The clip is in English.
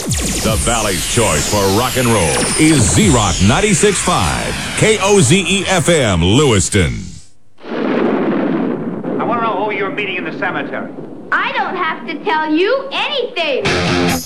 The Valley's choice for rock and roll is Z-Rock 96.5, KOZE-FM, Lewiston. I want to know who you're meeting in the cemetery. I don't have to tell you anything.